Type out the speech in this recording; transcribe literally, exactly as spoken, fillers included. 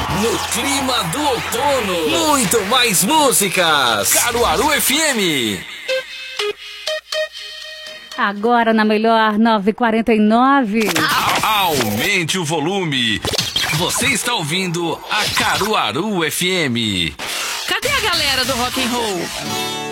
No clima do outono, muito mais músicas. Caruaru F M. Agora na melhor nove e quarenta e nove. Aumente o volume. Você está ouvindo a Caruaru F M. Cadê a galera do rock and roll?